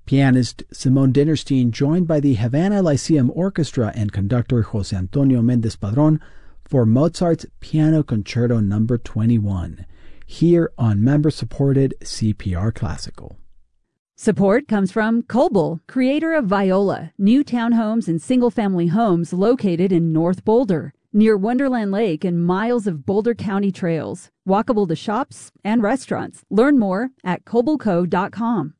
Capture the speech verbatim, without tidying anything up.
Pianist Simone Dinnerstein joined by the Havana Lyceum Orchestra and conductor Jose Antonio Mendez Padron for Mozart's Piano Concerto number twenty-one, here on member-supported C P R Classical. Support comes from Coble, creator of Viola, new townhomes and single-family homes located in North Boulder, near Wonderland Lake and miles of Boulder County trails, walkable to shops and restaurants. Learn more at coble co dot com.